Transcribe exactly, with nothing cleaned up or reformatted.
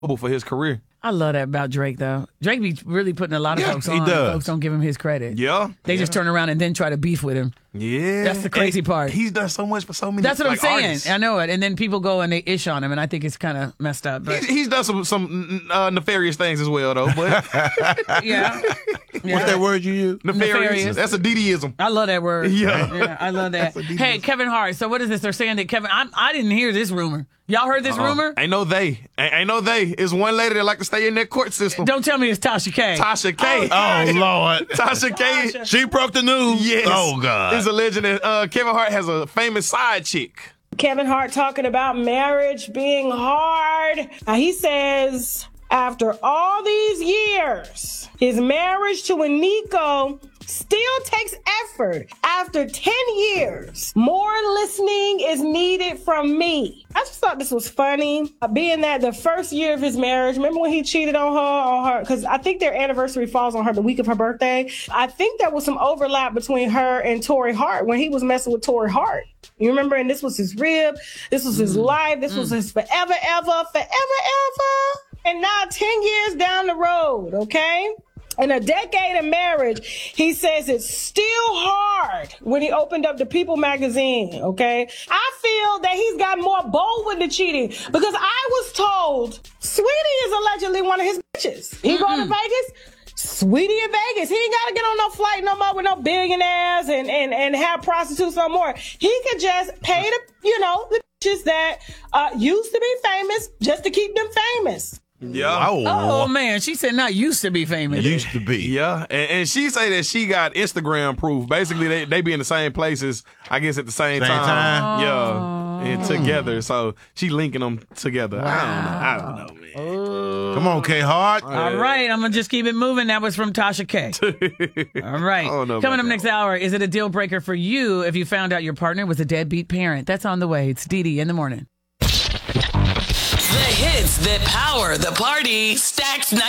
for his career. I love that about Drake, though. Drake be really putting a lot of Yeah, folks he on. does. Folks don't give him his credit. Yeah. They yeah. just turn around and then try to beef with him. Yeah. That's the crazy And part. He's done so much for so many That's what like, I'm saying. artists. I know it. And then people go and they ish on him, and I think it's kind of messed up. But He's, he's done some some uh, nefarious things as well, though. But yeah. yeah. What's that word you use? nefarious. Nefarious. That's a Diddyism. I love that word. Yeah. yeah I love that. That's a Hey, Kevin Hart. So what is this? They're saying that Kevin, I'm, I didn't hear this rumor. Y'all heard this Uh-uh. rumor? Ain't no they. Ain't, ain't no they. It's one lady that like to stay in that court system. Don't tell me it's Tasha K. Tasha K. Oh, Lord. Tasha K. She broke the news. Yes. Oh, God. It's alleged that uh, Kevin Hart has a famous side chick. Kevin Hart talking about marriage being hard. Uh, he says after all these years, his marriage to Eniko still takes effort. After ten years, more listening is needed from me. I just thought this was funny. Uh, being that the first year of his marriage, remember when he cheated on her, on her, because I think their anniversary falls on her the week of her birthday. I think there was some overlap between her and Torrey Hart when he was messing with Torrey Hart. You remember? And this was his rib. This was his life. This was his forever, ever, forever, ever. And now ten years down the road, okay? In a decade of marriage, he says it's still hard when he opened up the People magazine, okay? I feel that he's got more bold with the cheating because I was told Sweetie is allegedly one of his bitches. He Mm-mm. going to Vegas? Sweetie in Vegas. He ain't got to get on no flight no more with no billionaires and, and, and have prostitutes no more. He could just pay the, you know, the bitches that uh, used to be famous just to keep them famous. Yeah. Oh, man. She said not used to be famous. Used to be. Yeah. And, and she say that she got Instagram proof. Basically, they, they be in the same places, I guess, at the same, Same time. time? Yeah. And together. So she linking them together. I don't know. I don't know, man. Come on, K Hart. All right, I'm going to just keep it moving. That was from Tasha K. All right. don't know Coming about up next hour, is it a deal breaker for you if you found out your partner was a deadbeat parent? That's on the way. It's Dee Dee in the morning. The hits that power the party. Stacks